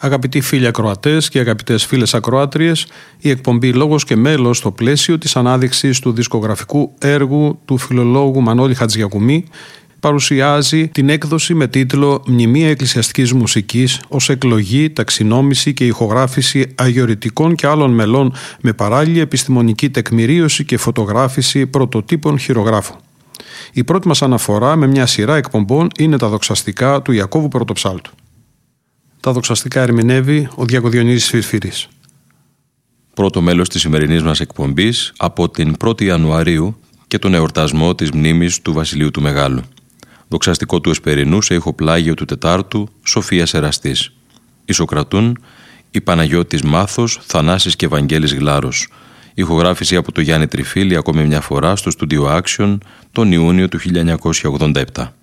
Αγαπητοί φίλοι ακροατές και αγαπητές φίλες ακροάτριες, η εκπομπή «Λόγος και μέλος» στο πλαίσιο της ανάδειξης του δισκογραφικού έργου του φιλολόγου Μανώλη Χατζηγιακουμί παρουσιάζει την έκδοση με τίτλο «Μνημεία εκκλησιαστικής μουσικής» ως εκλογή, ταξινόμηση και ηχογράφηση αγιορητικών και άλλων μελών με παράλληλη επιστημονική τεκμηρίωση και φωτογράφηση πρωτοτύπων χειρογράφου. Η πρώτη μας αναφορά με μια σειρά εκπομπών είναι τα δοξαστικά του Ιακώβου Πρωτοψάλτου. Τα δοξαστικά ερμηνεύει ο Διακοδιονύσης Φιρφύρης. Πρώτο μέλος της σημερινής μας εκπομπής από την 1η Ιανουαρίου και τον εορτασμό της μνήμης του Βασιλείου του Μεγάλου. Δοξαστικό του Εσπερινού σε ηχοπλάγιο του Τετάρτου Σοφίας Εραστής. Ισοκρατούν η Παναγιώτης Μάθος, Θανάσης και Βαγγέλης Γλάρος. Ηχογράφηση από το Γιάννη Τριφίλη ακόμη μια φορά στο στούντιο Action τον Ιούνιο του 1987.